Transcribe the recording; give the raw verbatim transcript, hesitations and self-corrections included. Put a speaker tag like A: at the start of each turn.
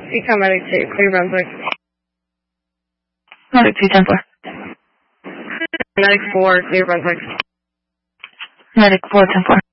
A: Econ Medic two, Clear Brunswick.
B: Medic two, ten four.
A: Medic four, Clear Brunswick.
B: Medic four, ten four.